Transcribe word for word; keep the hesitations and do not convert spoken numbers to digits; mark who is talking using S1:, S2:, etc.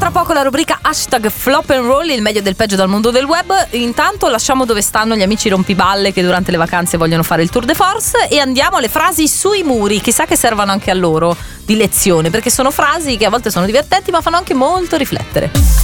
S1: tra poco la rubrica hashtag flop and roll, il meglio del peggio dal mondo del web. Intanto lasciamo dove stanno gli amici rompiballe che durante le vacanze vogliono fare il tour de force e andiamo alle frasi sui muri. Chissà che servano anche a loro di lezione, perché sono frasi che a volte sono divertenti ma fanno anche molto riflettere.